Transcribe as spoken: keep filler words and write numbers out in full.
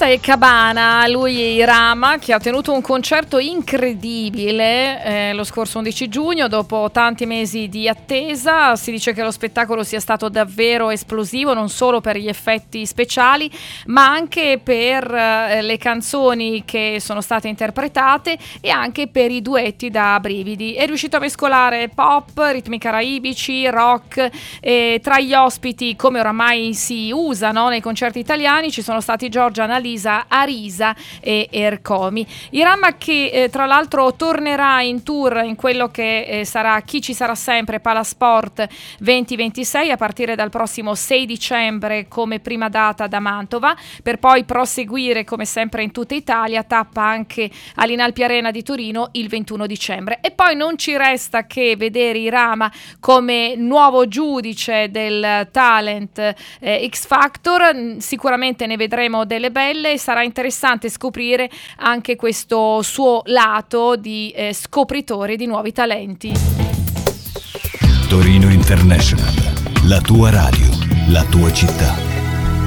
Questa è Cabana, lui Rama, che ha tenuto un concerto incredibile eh, lo scorso undici giugno, dopo tanti mesi di attesa. Si dice che lo spettacolo sia stato davvero esplosivo, non solo per gli effetti speciali, ma anche per eh, le canzoni che sono state interpretate e anche per i duetti da brividi. È riuscito a mescolare pop, ritmi caraibici, rock. Eh, tra gli ospiti, come oramai si usa, no, nei concerti italiani, ci sono stati Giorgia Annalisa, Arisa e Ercomi. Irama che eh, tra l'altro tornerà in tour in quello che eh, sarà Chi ci sarà sempre Palasport venti ventisei a partire dal prossimo sei dicembre come prima data da Mantova, per poi proseguire come sempre in tutta Italia, tappa anche all'Inalpi Arena di Torino il ventuno dicembre. E poi non ci resta che vedere Irama come nuovo giudice del talent eh, X Factor. Sicuramente ne vedremo delle belle e sarà interessante scoprire anche questo suo lato di eh, scopritore di nuovi talenti. Torino International, la tua radio, la tua città.